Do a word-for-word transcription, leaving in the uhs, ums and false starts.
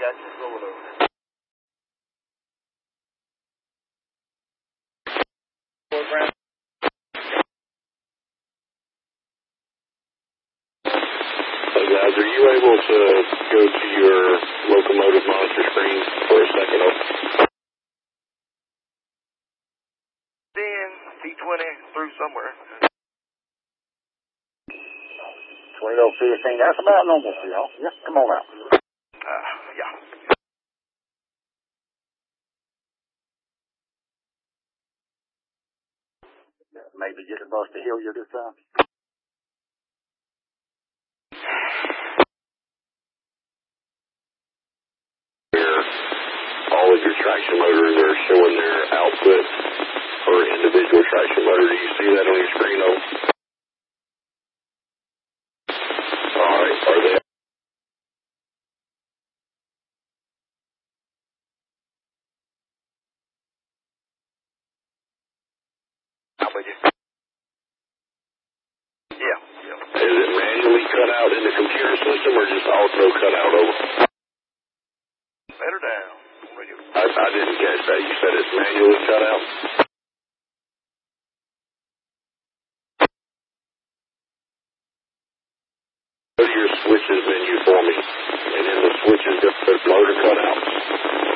Got you rolling over. Hey guys, are you able to go to your locomotive monitor screen for a second? ten, T twenty through somewhere. twenty oh fifteen, that's about normal for y'all. Yeah, come on out. Uh, yeah. Maybe get the bus to Hilliard this time. All of your traction motors are showing their output for individual traction motor. Do you see that on your screen? Oh, all right. Are they? I'm with you. Yeah, yeah. Is it manually cut out in the computer system or just auto cut out? Over. Better down. Radio. I, I didn't catch that. You said it's manually cut out? Go to your switches menu for me, and in the switches, there's motor cutouts.